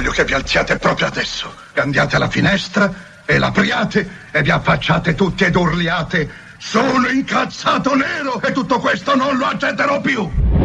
Voglio che vi alziate proprio adesso, che andiate alla finestra e l'apriate e vi affacciate tutti ed urliate: sono incazzato nero e tutto questo non lo accetterò più!